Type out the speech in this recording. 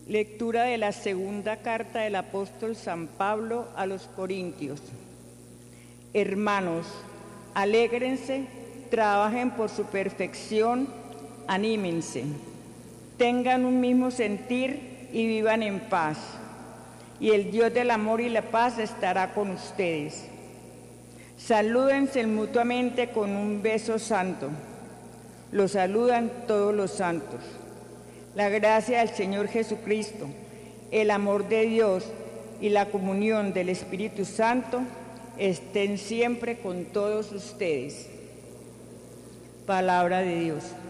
Lectura de la segunda carta del apóstol San Pablo a los Corintios. Hermanos, alégrense, trabajen por su perfección, anímense, tengan un mismo sentir y vivan en paz. Y el Dios del amor y la paz estará con ustedes. Salúdense mutuamente con un beso santo. Los saludan todos los santos. La gracia del Señor Jesucristo, el amor de Dios y la comunión del Espíritu Santo estén siempre con todos ustedes. Palabra de Dios.